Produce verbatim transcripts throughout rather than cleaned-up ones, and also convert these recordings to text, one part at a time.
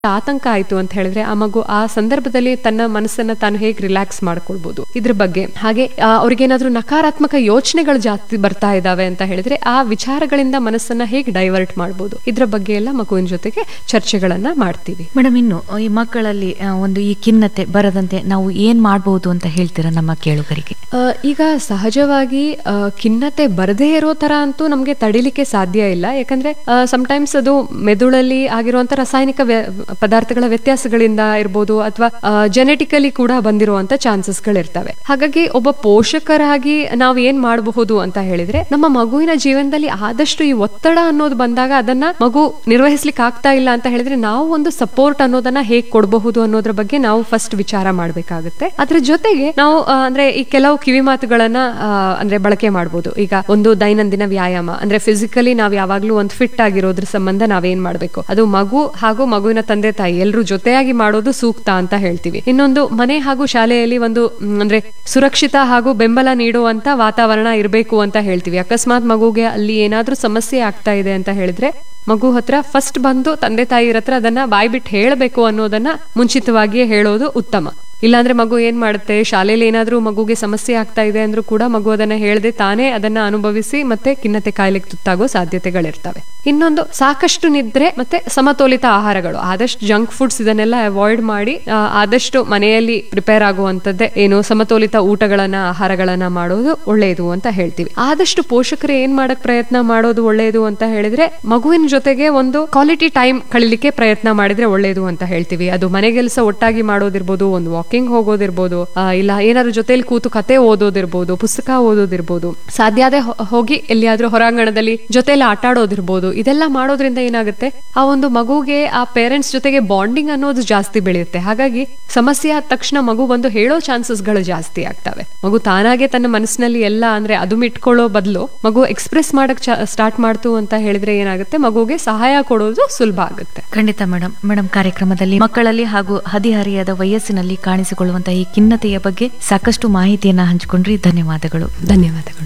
ಆತಂಕ ಆಯ್ತು ಅಂತ ಹೇಳಿದ್ರೆ ಆ ಮಗು ಆ ಸಂದರ್ಭದಲ್ಲಿ ತನ್ನ ಮನಸ್ಸನ್ನ ತಾನು ಹೇಗೆ ರಿಲ್ಯಾಕ್ಸ್ ಮಾಡ್ಕೊಳ್ಬಹುದು ಇದ್ರ ಬಗ್ಗೆ. ಹಾಗೆ ಅವ್ರಿಗೇನಾದ್ರೂ ನಕಾರಾತ್ಮಕ ಯೋಚನೆಗಳು ಜಾಸ್ತಿ ಬರ್ತಾ ಇದಾವೆ ಅಂತ ಹೇಳಿದ್ರೆ ಆ ವಿಚಾರಗಳಿಂದ ಮನಸ್ಸನ್ನ ಹೇಗೆ ಡೈವರ್ಟ್ ಮಾಡಬಹುದು ಇದ್ರ ಬಗ್ಗೆ ಎಲ್ಲ ಮಗುವಿನ ಜೊತೆಗೆ ಚರ್ಚೆಗಳನ್ನ ಮಾಡ್ತೀವಿ. ಮೇಡಮ್, ಇನ್ನು ಈ ಮಕ್ಕಳಲ್ಲಿ ಒಂದು ಈ ಖಿನ್ನತೆ ಬರದಂತೆ ನಾವು ಏನ್ ಮಾಡಬಹುದು ಅಂತ ಹೇಳ್ತೀರಾ ನಮ್ಮ ಕೇಳುಗರಿಗೆ? ಈಗ ಸಹಜವಾಗಿ ಖಿನ್ನತೆ ಬರದೇ ಇರೋ ತರ ಅಂತೂ ನಮ್ಗೆ ತಡಿಲಿಕ್ಕೆ ಸಾಧ್ಯ ಇಲ್ಲ. ಯಾಕಂದ್ರೆ ಸಮಟೈಮ್ಸ್ ಅದು ಮೆದುಳಲ್ಲಿ ಆಗಿರುವಂತ ರಾಸಾಯನಿಕ ಪದಾರ್ಥಗಳ ವ್ಯತ್ಯಾಸಗಳಿಂದ ಇರ್ಬೋದು ಅಥವಾ ಜೆನೆಟಿಕಲಿ ಕೂಡ ಬಂದಿರುವಂತ ಚಾನ್ಸಸ್ ಗಳಿರ್ತವೆ. ಹಾಗಾಗಿ ಒಬ್ಬ ಪೋಷಕರಾಗಿ ನಾವು ಏನ್ ಮಾಡಬಹುದು ಅಂತ ಹೇಳಿದ್ರೆ ನಮ್ಮ ಮಗುವಿನ ಜೀವನದಲ್ಲಿ ಆದಷ್ಟು ಈ ಒತ್ತಡ ಅನ್ನೋದು ಬಂದಾಗ ಅದನ್ನ ಮಗು ನಿರ್ವಹಿಸ್ಲಿಕ್ಕೆ ಆಗ್ತಾ ಇಲ್ಲ ಅಂತ ಹೇಳಿದ್ರೆ ನಾವು ಒಂದು ಸಪೋರ್ಟ್ ಅನ್ನೋದನ್ನ ಹೇಗ್ ಕೊಡಬಹುದು ಅನ್ನೋದ್ರ ಬಗ್ಗೆ ನಾವು ಫಸ್ಟ್ ವಿಚಾರ ಮಾಡ್ಬೇಕಾಗುತ್ತೆ. ಅದ್ರ ಜೊತೆಗೆ ನಾವು ಅಂದ್ರೆ ಈ ಕೆಲವು ಕಿವಿ ಮಾತುಗಳನ್ನ ಅಂದ್ರೆ ಬಳಕೆ ಮಾಡಬಹುದು. ಈಗ ಒಂದು ದೈನಂದಿನ ವ್ಯಾಯಾಮ ಅಂದ್ರೆ ಫಿಸಿಕಲಿ ನಾವ್ ಯಾವಾಗ್ಲೂ ಒಂದು ಫಿಟ್ ಆಗಿರೋದ್ರ ಸಂಬಂಧ ನಾವೇನ್ ಮಾಡ್ಬೇಕು, ಅದು ಮಗು ಹಾಗೂ ಮಗುವಿನ ತಂದೆ ತಾಯಿ ಎಲ್ಲರೂ ಜೊತೆಯಾಗಿ ಮಾಡೋದು ಸೂಕ್ತ ಅಂತ ಹೇಳ್ತೀವಿ. ಇನ್ನೊಂದು ಮನೆ ಹಾಗೂ ಶಾಲೆಯಲ್ಲಿ ಒಂದು ಅಂದ್ರೆ ಸುರಕ್ಷಿತ ಹಾಗೂ ಬೆಂಬಲ ನೀಡುವಂತ ವಾತಾವರಣ ಇರಬೇಕು ಅಂತ ಹೇಳ್ತೀವಿ. ಅಕಸ್ಮಾತ್ ಮಗುಗೆ ಅಲ್ಲಿ ಏನಾದ್ರೂ ಸಮಸ್ಯೆ ಆಗ್ತಾ ಇದೆ ಅಂತ ಹೇಳಿದ್ರೆ ಮಗು ಹತ್ರ ಫಸ್ಟ್ ಬಂದು ತಂದೆ ತಾಯಿರ ಹತ್ರ ಅದನ್ನ ಬಾಯ್ಬಿಟ್ಟು ಹೇಳಬೇಕು ಅನ್ನೋದನ್ನ ಮುಂಚಿತವಾಗಿಯೇ ಹೇಳೋದು ಉತ್ತಮ. ಇಲ್ಲಾಂದ್ರೆ ಮಗು ಏನ್ ಮಾಡುತ್ತೆ, ಶಾಲೆಯಲ್ಲಿ ಏನಾದ್ರೂ ಮಗುಗೆ ಸಮಸ್ಯೆ ಆಗ್ತಾ ಇದೆ ಅಂದ್ರೂ ಕೂಡ ಮಗು ಅದನ್ನ ಹೇಳದೆ ತಾನೇ ಅದನ್ನ ಅನುಭವಿಸಿ ಮತ್ತೆ ಖಿನ್ನತೆ ಕಾಯಿಲೆಗೆ ತುತ್ತಾಗೋ ಸಾಧ್ಯತೆಗಳಿರ್ತವೆ. ಇನ್ನೊಂದು ಸಾಕಷ್ಟು ನಿದ್ರೆ ಮತ್ತೆ ಸಮತೋಲಿತ ಆಹಾರಗಳು, ಆದಷ್ಟು ಜಂಕ್ ಫುಡ್ಸ್ ಇದನ್ನೆಲ್ಲ ಅವಾಯ್ಡ್ ಮಾಡಿ ಆದಷ್ಟು ಮನೆಯಲ್ಲಿ ಪ್ರಿಪೇರ್ ಆಗುವಂತದ್ದೇ ಏನು ಸಮತೋಲಿತ ಊಟಗಳನ್ನ ಆಹಾರಗಳನ್ನ ಮಾಡೋದು ಒಳ್ಳೆಯದು ಅಂತ ಹೇಳ್ತೀವಿ. ಆದಷ್ಟು ಪೋಷಕರು ಏನ್ ಮಾಡಕ್ ಪ್ರಯತ್ನ ಮಾಡೋದು ಒಳ್ಳೆಯದು ಅಂತ ಹೇಳಿದ್ರೆ ಮಗುವಿನ ಜೊತೆಗೆ ಒಂದು ಕ್ವಾಲಿಟಿ ಟೈಮ್ ಕಳಿಲಿಕ್ಕೆ ಪ್ರಯತ್ನ ಮಾಡಿದ್ರೆ ಒಳ್ಳೆಯದು ಅಂತ ಹೇಳ್ತೀವಿ. ಅದು ಮನೆಗೆಲಸ ಒಟ್ಟಾಗಿ ಮಾಡೋದಿರ್ಬೋದು, ಒಂದು ವಾಕಿಂಗ್ ಹೋಗೋದಿರ್ಬೋದು, ಇಲ್ಲ ಏನಾದ್ರು ಜೊತೆಲಿ ಕೂತು ಕತೆ ಓದೋದಿರ್ಬೋದು, ಪುಸ್ತಕ ಓದೋದಿರ್ಬೋದು, ಸಾಧ್ಯ ಆದ್ರೆ ಹೋಗಿ ಎಲ್ಲಿಯಾದ್ರೂ ಹೊರಾಂಗಣದಲ್ಲಿ ಜೊತೆಲಿ ಆಟ ಆಡೋದಿರ್ಬೋದು. ಇದೆಲ್ಲ ಮಾಡೋದ್ರಿಂದ ಏನಾಗುತ್ತೆ, ಆ ಒಂದು ಮಗುಗೆ ಆ ಪೇರೆಂಟ್ಸ್ ಜೊತೆಗೆ ಬಾಂಡಿಂಗ್ ಅನ್ನೋದು ಜಾಸ್ತಿ ಬೆಳೆಯುತ್ತೆ. ಹಾಗಾಗಿ ಸಮಸ್ಯೆ ಆದ ತಕ್ಷಣ ಮಗು ಬಂದು ಹೇಳೋ ಚಾನ್ಸಸ್ ಗಳು ಜಾಸ್ತಿ ಆಗ್ತವೆ. ಮಗು ತಾನಾಗೆ ತನ್ನ ಮನಸ್ಸಿನಲ್ಲಿ ಎಲ್ಲ ಅಂದ್ರೆ ಅದು ಇಟ್ಕೊಳ್ಳೋ ಬದಲು ಮಗು ಎಕ್ಸ್ಪ್ರೆಸ್ ಮಾಡಕ್ ಸ್ಟಾರ್ಟ್ ಮಾಡ್ತು ಅಂತ ಹೇಳಿದ್ರೆ ಏನಾಗುತ್ತೆ, ಮಗುಗೆ ಸಹಾಯ ಕೊಡೋದು ಸುಲಭ ಆಗುತ್ತೆ. ಖಂಡಿತ ಮೇಡಮ್. ಮೇಡಮ್, ಕಾರ್ಯಕ್ರಮದಲ್ಲಿ ಮಕ್ಕಳಲ್ಲಿ ಹಾಗೂ ಹದಿಹರೆಯದ ವಯಸ್ಸಿನಲ್ಲಿ ಕಾಣಿಸಿಕೊಳ್ಳುವಂತಹ ಈ ಖಿನ್ನತೆಯ ಬಗ್ಗೆ ಸಾಕಷ್ಟು ಮಾಹಿತಿಯನ್ನ ಹಂಚಿಕೊಂಡ್ರಿ. ಧನ್ಯವಾದಗಳು. ಧನ್ಯವಾದಗಳು.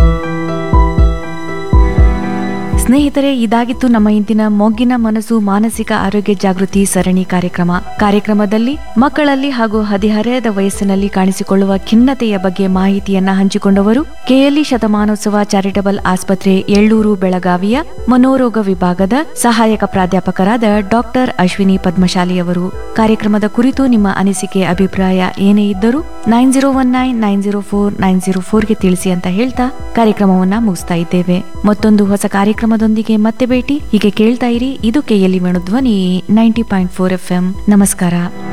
ಸ್ನೇಹಿತರೆ, ಇದಾಗಿತ್ತು ನಮ್ಮ ಇಂದಿನ ಮೊಗ್ಗಿನ ಮನಸ್ಸು ಮಾನಸಿಕ ಆರೋಗ್ಯ ಜಾಗೃತಿ ಸರಣಿ ಕಾರ್ಯಕ್ರಮ. ಕಾರ್ಯಕ್ರಮದಲ್ಲಿ ಮಕ್ಕಳಲ್ಲಿ ಹಾಗೂ ಹದಿಹರೆಯದ ವಯಸ್ಸಿನಲ್ಲಿ ಕಾಣಿಸಿಕೊಳ್ಳುವ ಖಿನ್ನತೆಯ ಬಗ್ಗೆ ಮಾಹಿತಿಯನ್ನ ಹಂಚಿಕೊಂಡವರು ಕೆಎಲ್ಇ ಶತಮಾನೋತ್ಸವ ಚಾರಿಟಬಲ್ ಆಸ್ಪತ್ರೆ ಎಳ್ಳೂರು ಬೆಳಗಾವಿಯ ಮನೋರೋಗ ವಿಭಾಗದ ಸಹಾಯಕ ಪ್ರಾಧ್ಯಾಪಕರಾದ ಡಾಕ್ಟರ್ ಅಶ್ವಿನಿ ಪದ್ಮಶಾಲಿಯವರು. ಕಾರ್ಯಕ್ರಮದ ಕುರಿತು ನಿಮ್ಮ ಅನಿಸಿಕೆ ಅಭಿಪ್ರಾಯ ಏನೇ ಇದ್ದರೂ nine zero one nine nine zero four nine zero ಫೋರ್ಗೆ ತಿಳಿಸಿ ಅಂತ ಹೇಳ್ತಾ ಕಾರ್ಯಕ್ರಮವನ್ನ ಮುಗಿಸ್ತಾ ಇದ್ದೇವೆ. ಮತ್ತೊಂದು ಹೊಸ ಕಾರ್ಯಕ್ರಮದೊಂದಿಗೆ ಮತ್ತೆ ಭೇಟಿ. ಹೀಗೆ ಕೇಳ್ತಾ ಇರಿ. ಇದು KLE Venudhwani ninety point four F M. ನಮಸ್ಕಾರ.